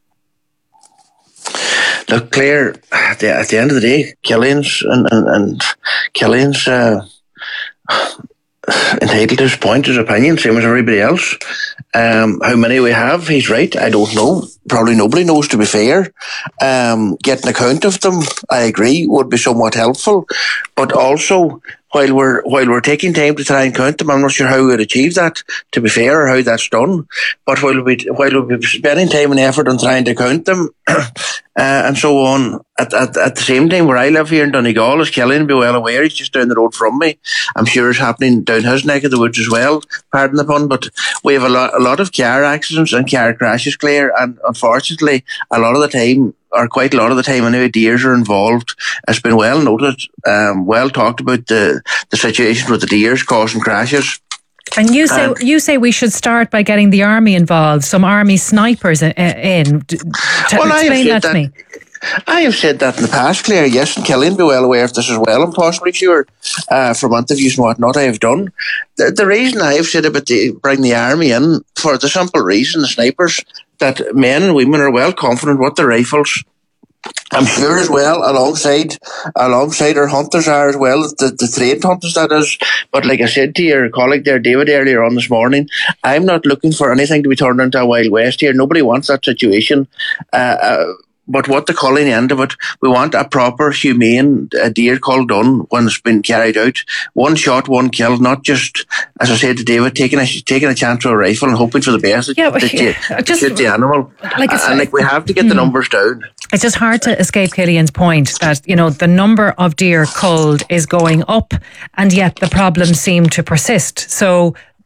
Look, Claire, at the, at the end of the day, Killian's and, and, and Killian's uh, entitled to his point, his opinion, same as everybody else. Um, how many we have, he's right. I don't know. Probably nobody knows, to be fair. Um, getting a count of them, I agree, would be somewhat helpful. But also, while we're while we're taking time to try and count them, I'm not sure how we would achieve that, to be fair, or how that's done. But while we while we'll be spending time and effort on trying to count them, uh, and so on, at, at at the same time, where I live here in Donegal, as Killian be well aware, he's just down the road from me. I'm sure it's happening down his neck of the woods as well, pardon the pun, but we have a lot, a lot of car accidents and car crashes, Claire, and unfortunately, a lot of the time, or quite a lot of the time anyway, deers are involved. It's been well noted, um, well talked about the, the situation with the deers causing crashes. And you say um, you say we should start by getting the army involved, some army snipers in. in. T- well, explain that to that, me. I have said that in the past, Claire, yes, and Killian be well aware of this as well, I'm possibly sure, uh, from interviews and whatnot I have done. The, the reason I have said about the, bring the army in, for the simple reason, the snipers, that men and women are well confident with their rifles. I'm sure as well, alongside alongside our hunters are as well, the, the trained hunters that is. But like I said to your colleague there, David, earlier on this morning, I'm not looking for anything to be turned into a Wild West here. Nobody wants that situation. Uh, uh, But what the culling end of it, we want a proper, humane uh, deer cull done when it's been carried out. One shot, one kill, not just, as I said to David, taking a taking a chance with a rifle and hoping for the best yeah, to, to, yeah, just, shoot the animal. Like it's, and like we have to get the numbers down. It's just hard to escape Killian's point that, you know, the number of deer culled is going up and yet the problems seem to persist. So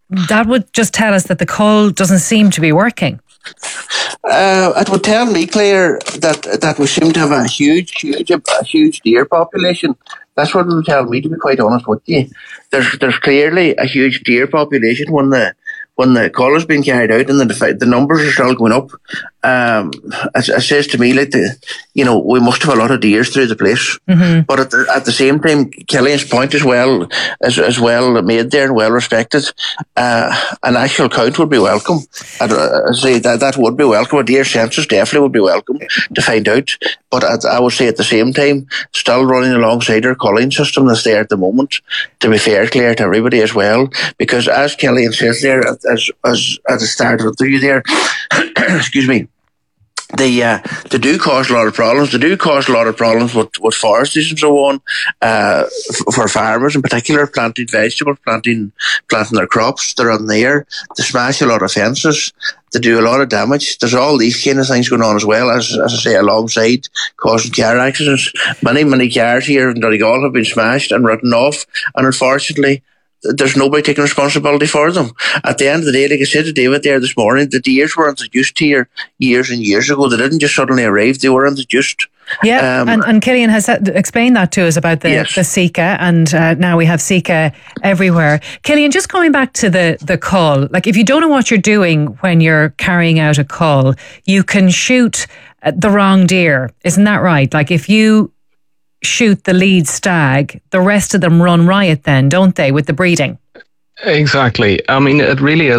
that would just tell us that the cull doesn't seem to be working. Uh, it would tell me, Claire, that that we seem to have a huge, huge, a huge deer population. That's what it would tell me, to be quite honest with you. There's there's clearly a huge deer population when the when the cull has been carried out, and the the numbers are still going up. Um, it, it says to me like the, you know, we must have a lot of deers through the place. Mm-hmm. But at the, at the same time, Killian's point as well is as well made there and well respected. Uh, an actual count would be welcome. I'd, I'd say that that would be welcome. A deer census definitely would be welcome to find out. But at, I would say at the same time, still running alongside our culling system that's there at the moment. To be fair, Claire, to everybody as well, because as Killian says there, as as at the start of the there, excuse me. They, uh, they do cause a lot of problems. They do cause a lot of problems with, with forests and so on, uh, f- for farmers in particular, planting vegetables, planting, planting their crops. They're on there. They smash a lot of fences. They do a lot of damage. There's all these kind of things going on as well, as, as I say, alongside causing car accidents. Many, many cars here in Donegal have been smashed and written off, and unfortunately, there's nobody taking responsibility for them. At the end of the day, like I said to David there this morning, the deers were introduced here years and years ago. They didn't just suddenly arrive. They were introduced. Yeah, um, and, and Killian has explained that to us about the, yes. the Sika, and uh, now we have Sika everywhere. Killian, just coming back to the, the cull, like if you don't know what you're doing when you're carrying out a cull, you can shoot the wrong deer. Isn't that right? Like if you shoot the lead stag, the rest of them run riot then, don't they, with the breeding? Exactly. I mean, it really is